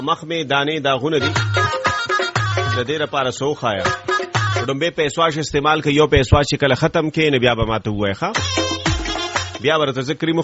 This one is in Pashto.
مخ می دانې داغونه دي د دې لپاره سوخایا ډمبه پیسواش استعمال کوي یو پیسواش کله ختم کې نه بیا به ماته وای ښا بیا ورته ذکر